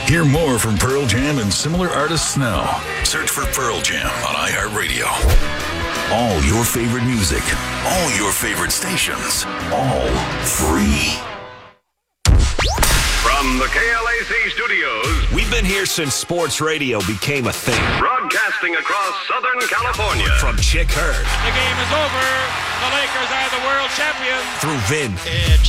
Hear more from Pearl Jam and similar artists now. Search for Pearl Jam on iHeartRadio. All your favorite music, all your favorite stations, all free. From the KLAC studios, we've been here since sports radio became a thing. Broadcasting across Southern California. From Chick Hearn. The game is over. The Lakers are the world champions. Through Vin.